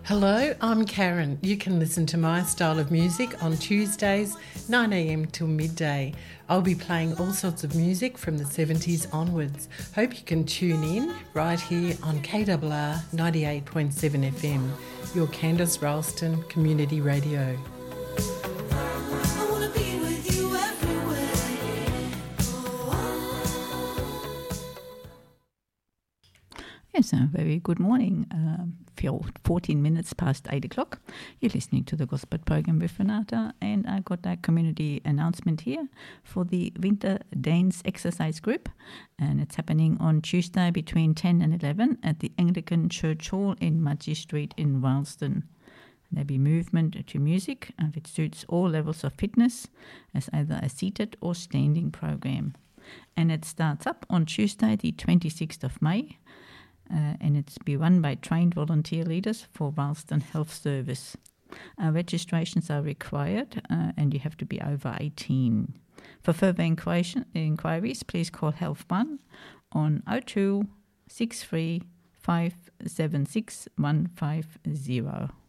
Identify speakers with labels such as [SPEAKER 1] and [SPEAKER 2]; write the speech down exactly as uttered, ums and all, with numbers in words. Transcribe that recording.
[SPEAKER 1] Hello, I'm Karen. You can listen to my style of music on Tuesdays, nine a.m. till midday. I'll be playing all sorts of music from the seventies onwards. Hope you can tune in right here on K R R ninety-eight point seven F M, your Candice Ralston Community Radio.
[SPEAKER 2] Yes, a very good morning. Um, fourteen minutes past eight o'clock. You're listening to the Gospel Program with Renata, and I got a community announcement here for the Winter Dance Exercise Group, and it's happening on Tuesday between ten and eleven at the Anglican Church Hall in Mudgee Street in Ralston. There'll be movement to music, and it suits all levels of fitness as either a seated or standing program. And it starts up on Tuesday, the twenty-sixth of May. Uh, and it's be run by trained volunteer leaders for Ralston Health Service. Uh, registrations are required uh, and you have to be over eighteen. For further inquiries, please call Health One on oh two six three five seven six one five zero.